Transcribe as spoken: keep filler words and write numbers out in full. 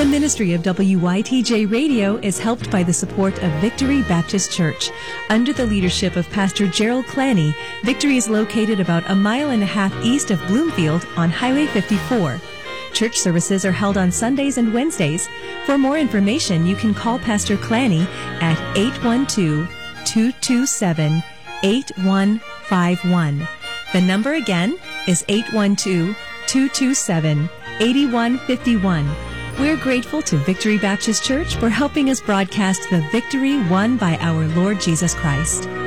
ministry of W Y T J Radio is helped by the support of Victory Baptist Church. Under the leadership of Pastor Gerald Clanny, Victory is located about a mile and a half east of Bloomfield on Highway fifty-four. Church services are held on Sundays and Wednesdays. For more information, you can call Pastor Clanny at eight one two, two two seven, eight one five one. The number again is eight one two, two two seven, eight one five one. We're grateful to Victory Baptist Church for helping us broadcast the victory won by our Lord Jesus Christ.